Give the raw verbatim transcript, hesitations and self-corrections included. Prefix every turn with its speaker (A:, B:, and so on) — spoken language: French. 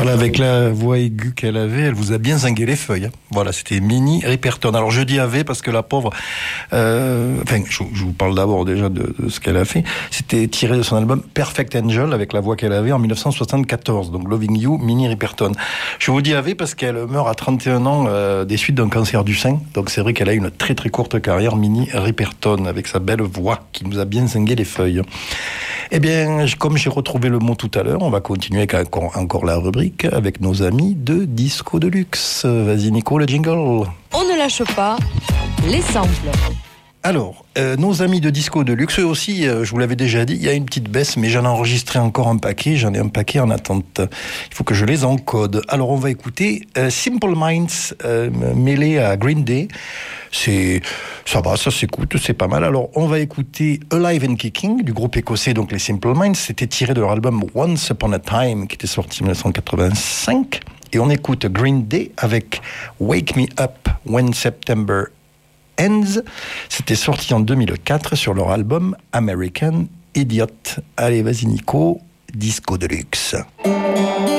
A: Voilà, avec la voix aiguë qu'elle avait, elle vous a bien zingué les feuilles. Hein. Voilà, c'était Minnie Riperton. Alors je dis avait parce que la pauvre, euh, enfin, je, je vous parle d'abord déjà de, de ce qu'elle a fait. C'était tiré de son album Perfect Angel avec la voix qu'elle avait en dix-neuf cent soixante-quatorze. Donc Loving You, Minnie Riperton. Je vous dis avait parce qu'elle meurt à trente et un ans euh, des suites d'un cancer du sein. Donc c'est vrai qu'elle a une très très courte carrière, Minnie Riperton, avec sa belle voix qui nous a bien zingué les feuilles. Eh bien, comme j'ai retrouvé le mot tout à l'heure, on va continuer avec encore, encore la rubrique avec nos amis de Disco Deluxe. Vas-y Nico, le jingle.
B: On ne lâche pas les samples.
A: Alors, euh, nos amis de Disco Deluxe, eux aussi, euh, je vous l'avais déjà dit, il y a une petite baisse, mais j'en ai enregistré encore un paquet, j'en ai un paquet en attente. Il faut que je les encode. Alors, on va écouter euh, Simple Minds euh, mêlé à Green Day. C'est, ça va, ça s'écoute, c'est pas mal. Alors, on va écouter Alive and Kicking du groupe écossais, donc les Simple Minds. C'était tiré de leur album Once Upon a Time, qui était sorti en dix-neuf cent quatre-vingt-cinq. Et on écoute Green Day avec Wake Me Up When September Ends. C'était sorti en deux mille quatre sur leur album American Idiot. Allez, vas-y Nico, Disco Deluxe.